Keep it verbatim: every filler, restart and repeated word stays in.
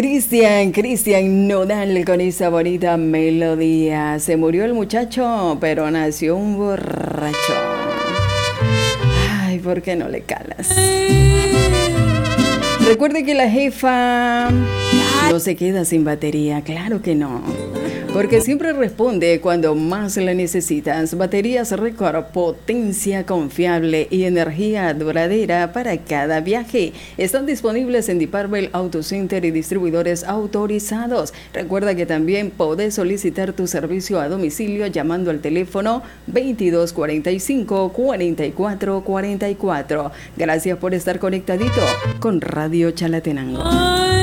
Cristian, Cristian Nodal con esa bonita melodía. Se murió el muchacho, pero nació un borracho. Ay, ¿por qué no le calas? Recuerde que la jefa no se queda sin batería, claro que no. Porque siempre responde cuando más la necesitas. Baterías Record, potencia confiable y energía duradera para cada viaje. Están disponibles en Department Auto Center y distribuidores autorizados. Recuerda que también podés solicitar tu servicio a domicilio llamando al teléfono veintidós cuarenta y cinco, cuarenta y cuatro cuarenta y cuatro. Gracias por estar conectadito con Radio Chalatenango.